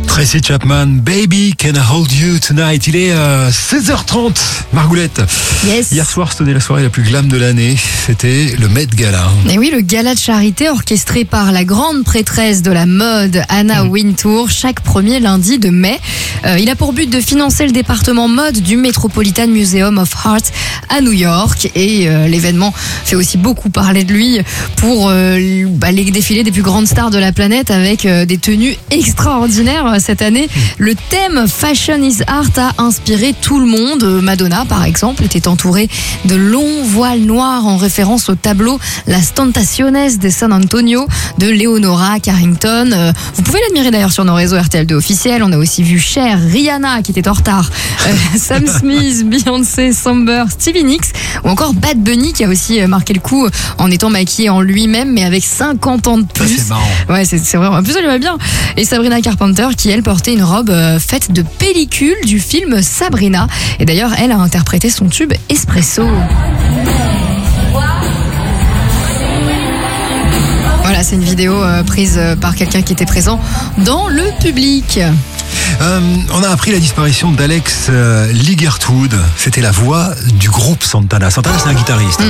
Tracy Chapman, Baby Can I Hold You Tonight. Il est 16h30, Margoulette. Yes. Hier soir, c'était la soirée la plus glam de l'année. C'était le Met Gala. Et oui, le gala de charité orchestré par la grande prêtresse de la mode, Anna Wintour, chaque premier lundi de mai. Il a pour but de financer le département mode du Metropolitan Museum of Art à New York. Et l'événement fait aussi beaucoup parler de lui pour les défilés des plus grandes stars de la planète avec des tenues extraordinaires cette année. Le thème Fashion is Art a inspiré tout le monde. Madonna, par exemple, était entourée de longs voiles noirs en référence au tableau Las Tentaciones de San Antonio de Leonora Carrington. Vous pouvez l'admirer d'ailleurs sur nos réseaux RTL2 officiels. On a aussi vu Cher, Rihanna qui était en retard, Sam Smith, Beyoncé, Samber, Stevie Nicks ou encore Bad Bunny qui a aussi marqué le coup en étant maquillé en lui-même mais avec 50 ans de plus. Ça, c'est marrant. Ouais, c'est vrai. En plus, elle lui va bien. Et Sabrina Carpenter qui, elle, portait une robe faite de pellicule du film Sabrina. Et d'ailleurs, elle a interprété son tube Espresso. Voilà, c'est une vidéo prise par quelqu'un qui était présent dans le public. On a appris la disparition d'Alex Ligertwood. C'était la voix du groupe Santana. Santana, c'est un guitariste.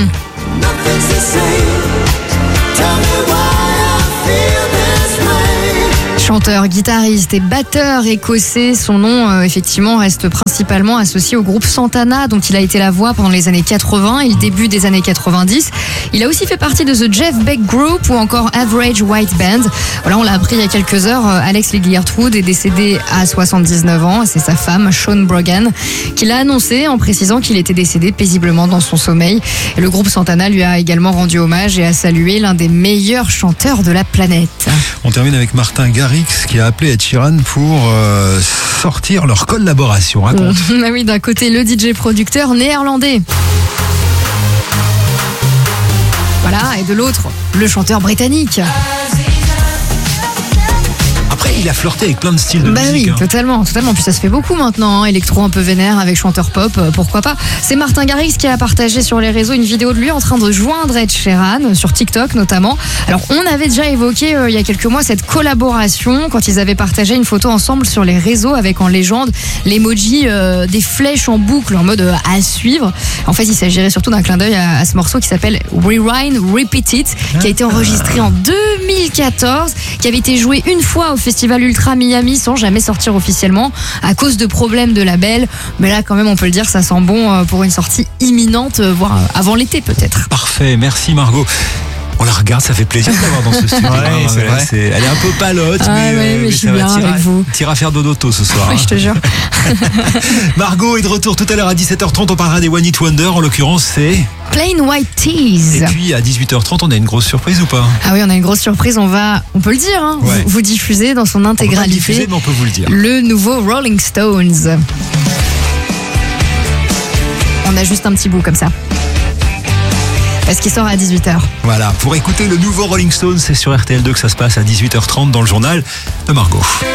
Chanteur, guitariste et batteur écossais, son nom effectivement reste principalement associé au groupe Santana dont il a été la voix pendant les années 80 et le début des années 90. Il a aussi fait partie de The Jeff Beck Group ou encore Average White Band. Voilà, on l'a appris il y a quelques heures, Alex Ligertwood est décédé à 79 ans. C'est sa femme, Shawn Brogan, qui l'a annoncé en précisant qu'il était décédé paisiblement dans son sommeil. Et le groupe Santana lui a également rendu hommage et a salué l'un des meilleurs chanteurs de la planète. On termine avec Martin Garrix qui a appelé Ed Sheeran pour sortir leur collaboration. Raconte. Ah oui, d'un côté le DJ producteur néerlandais. Voilà, et de l'autre, le chanteur britannique. Après, il a flirté avec plein de styles de musique. Oui, totalement. Puis ça se fait beaucoup maintenant, électro un peu vénère avec chanteur pop, pourquoi pas. C'est Martin Garrix qui a partagé sur les réseaux une vidéo de lui en train de joindre Ed Sheeran, sur TikTok notamment. Alors, on avait déjà évoqué il y a quelques mois cette collaboration quand ils avaient partagé une photo ensemble sur les réseaux avec en légende l'emoji des flèches en boucle en mode à suivre. En fait, il s'agirait surtout d'un clin d'œil à ce morceau qui s'appelle Rewind Repeat It, qui a été enregistré en 2014, qui avait été joué une fois au Festival Ultra Miami sans jamais sortir officiellement à cause de problèmes de label. Mais là, quand même, on peut le dire, ça sent bon pour une sortie imminente, voire avant l'été peut-être. Parfait, merci Margot. On la regarde, ça fait plaisir de l'avoir dans ce studio. Ouais, c'est vrai. Elle est un peu palote, mais je suis bien avec vous. T'iras faire dodo tôt ce soir. Oui, je te jure. Margot est de retour tout à l'heure à 17h30. On parlera des One Hit Wonder. En l'occurrence, c'est Plain White Tees. Et puis à 18h30, on a une grosse surprise ou pas? Ah oui, on a une grosse surprise. On peut le dire, hein. Ouais. Vous diffusez dans son On peut pas intégralité. diffuser, mais on peut vous le dire. Le nouveau Rolling Stones. On a juste un petit bout comme ça. Parce qu'il sort à 18h. Voilà, pour écouter le nouveau Rolling Stones, c'est sur RTL2 que ça se passe à 18h30 dans le journal de Margot.